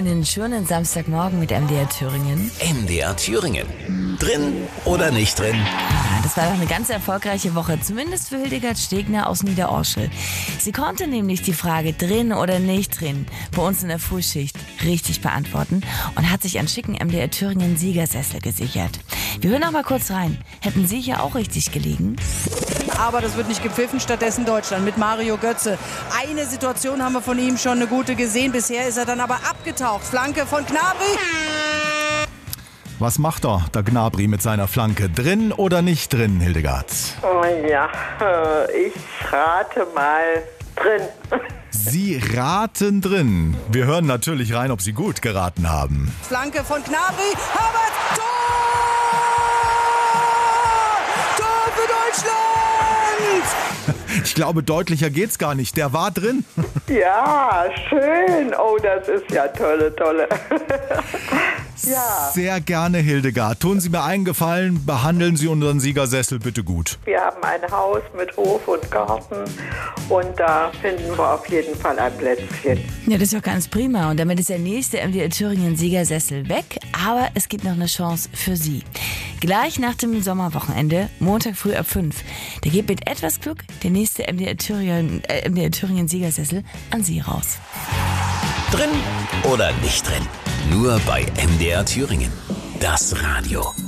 einen schönen Samstagmorgen mit MDR Thüringen. MDR Thüringen. Drin oder nicht drin? Ja, das war doch eine ganz erfolgreiche Woche, zumindest für Hildegard Stegner aus Niederorschel. Sie konnte nämlich die Frage drin oder nicht drin bei uns in der Frühschicht richtig beantworten und hat sich einen schicken MDR Thüringen Siegersessel gesichert. Wir hören noch mal kurz rein. Hätten Sie hier auch richtig gelegen? Aber das wird nicht gepfiffen, stattdessen Deutschland mit Mario Götze. Eine Situation haben wir von ihm schon eine gute gesehen. Bisher ist er dann aber abgetaucht. Flanke von Gnabry. Was macht der Gnabry mit seiner Flanke? Drin oder nicht drin, Hildegard? Oh ja, ich rate mal drin. Sie raten drin. Wir hören natürlich rein, ob Sie gut geraten haben. Flanke von Gnabry. Havertz. Tor! Tor für Deutschland! Ich glaube, deutlicher geht's gar nicht. Der war drin. Ja, schön. Oh, das ist ja tolle. Ja. Sehr gerne, Hildegard. Tun Sie mir einen Gefallen, behandeln Sie unseren Siegersessel bitte gut. Wir haben ein Haus mit Hof und Garten und da finden wir auf jeden Fall ein Plätzchen. Ja, das ist doch ganz prima. Und damit ist der nächste MDR Thüringen Siegersessel weg. Aber es gibt noch eine Chance für Sie. Gleich nach dem Sommerwochenende, Montag früh ab 5. Da geht mit etwas Glück der nächste MDR Thüringen Siegersessel an Sie raus. Drin oder nicht drin? Nur bei MDR Thüringen. Das Radio.